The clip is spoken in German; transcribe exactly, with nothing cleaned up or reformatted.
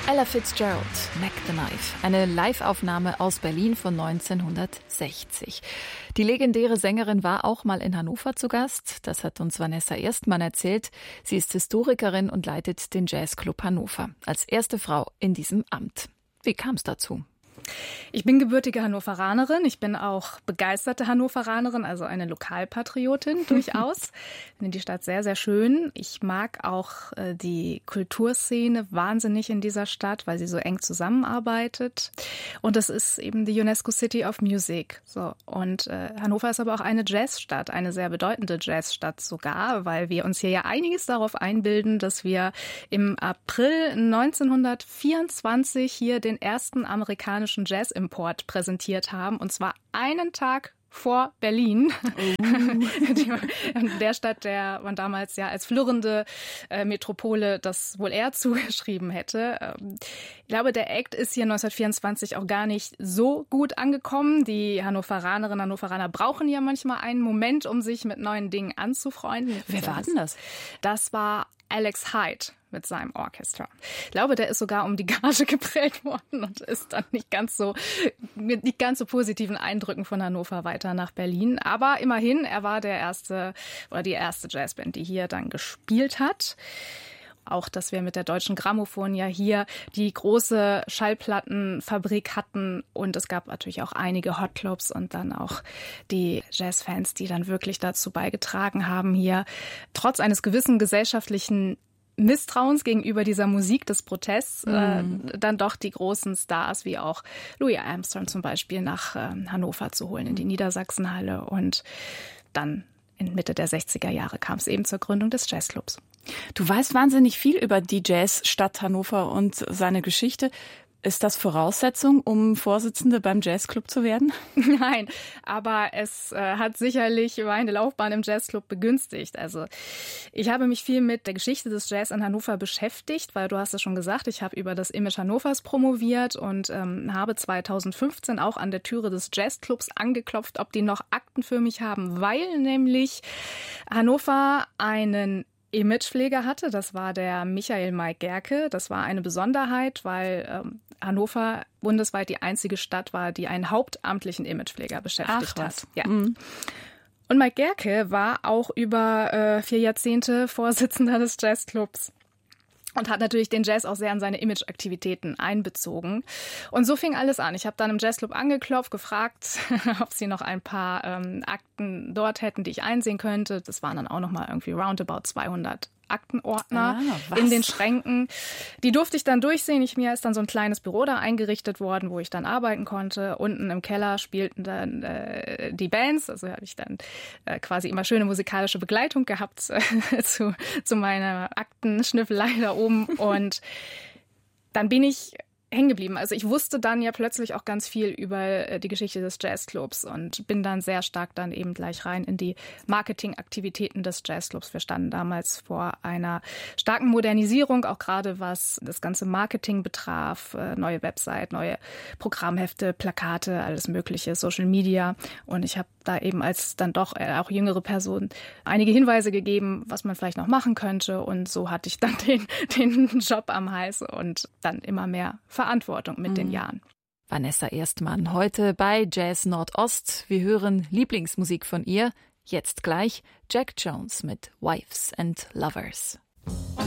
Ella Fitzgerald, Mac the Knife, eine Live-Aufnahme aus Berlin von neunzehnhundertsechzig. Die legendäre Sängerin war auch mal in Hannover zu Gast. Das hat uns Vanessa Erstmann erzählt. Sie ist Historikerin und leitet den Jazzclub Hannover als erste Frau in diesem Amt. Wie kam es dazu? Ich bin gebürtige Hannoveranerin. Ich bin auch begeisterte Hannoveranerin, also eine Lokalpatriotin durchaus. Ich finde die Stadt sehr, sehr schön. Ich mag auch äh, die Kulturszene wahnsinnig in dieser Stadt, weil sie so eng zusammenarbeitet. Und es ist eben die UNESCO City of Music. So. Und äh, Hannover ist aber auch eine Jazzstadt, eine sehr bedeutende Jazzstadt sogar, weil wir uns hier ja einiges darauf einbilden, dass wir im April neunzehnhundertvierundzwanzig hier den ersten amerikanischen Jazz-Import präsentiert haben, und zwar einen Tag vor Berlin, uh. der Stadt, der man damals ja als flirrende äh, Metropole das wohl eher zugeschrieben hätte. Ähm, ich glaube, der Act ist hier neunzehnhundertvierundzwanzig auch gar nicht so gut angekommen. Die Hannoveranerinnen und Hannoveraner brauchen ja manchmal einen Moment, um sich mit neuen Dingen anzufreunden. Wer war denn das? Das war Alex Hyde mit seinem Orchester. Ich glaube, der ist sogar um die Gage geprellt worden und ist dann nicht ganz so mit nicht ganz so positiven Eindrücken von Hannover weiter nach Berlin. Aber immerhin, er war der erste oder die erste Jazzband, die hier dann gespielt hat. Auch, dass wir mit der Deutschen Grammophon ja hier die große Schallplattenfabrik hatten. Und es gab natürlich auch einige Hotclubs und dann auch die Jazzfans, die dann wirklich dazu beigetragen haben, hier trotz eines gewissen gesellschaftlichen Misstrauens gegenüber dieser Musik des Protests, mm. äh, dann doch die großen Stars wie auch Louis Armstrong zum Beispiel nach äh, Hannover zu holen, in die Niedersachsenhalle. Und dann in Mitte der sechziger Jahre kam es eben zur Gründung des Jazzclubs. Du weißt wahnsinnig viel über die Jazzstadt Hannover und seine Geschichte. Ist das Voraussetzung, um Vorsitzende beim Jazzclub zu werden? Nein, aber es äh, hat sicherlich meine Laufbahn im Jazzclub begünstigt. Also ich habe mich viel mit der Geschichte des Jazz in Hannover beschäftigt, weil du hast es schon gesagt, ich habe über das Image Hannovers promoviert und ähm, habe zweitausendfünfzehn auch an der Türe des Jazzclubs angeklopft, ob die noch Akten für mich haben, weil nämlich Hannover einen Imagepfleger hatte. Das war der Michael Mike Gerke. Das war eine Besonderheit, weil ähm, Hannover bundesweit die einzige Stadt war, die einen hauptamtlichen Imagepfleger beschäftigt Ach, hat. Ja. Mhm. Und Mike Gerke war auch über äh, vier Jahrzehnte Vorsitzender des Jazzclubs. Und hat natürlich den Jazz auch sehr an seine Image-Aktivitäten einbezogen. Und so fing alles an. Ich habe dann im Jazzclub angeklopft, gefragt, ob sie noch ein paar ähm, Akten dort hätten, die ich einsehen könnte. Das waren dann auch noch mal irgendwie roundabout zweihundert Aktenordner ah, in den Schränken. Die durfte ich dann durchsehen. Ich, mir ist dann so ein kleines Büro da eingerichtet worden, wo ich dann arbeiten konnte. Unten im Keller spielten dann äh, die Bands. Also habe ich dann äh, quasi immer schöne musikalische Begleitung gehabt äh, zu, zu meiner Aktenschnüffelei da oben. Und dann bin ich hängen geblieben. Also ich wusste dann ja plötzlich auch ganz viel über die Geschichte des Jazzclubs und bin dann sehr stark dann eben gleich rein in die Marketingaktivitäten des Jazzclubs. Wir standen damals vor einer starken Modernisierung, auch gerade was das ganze Marketing betraf, neue Website, neue Programmhefte, Plakate, alles mögliche, Social Media. Und ich habe da eben als dann doch auch jüngere Person einige Hinweise gegeben, was man vielleicht noch machen könnte. Und so hatte ich dann den, den Job am Hals und dann immer mehr Verantwortung mit mhm. den Jahren. Vanessa Erstmann heute bei Jazz Nordost. Wir hören Lieblingsmusik von ihr. Jetzt gleich Jack Jones mit Wives and Lovers.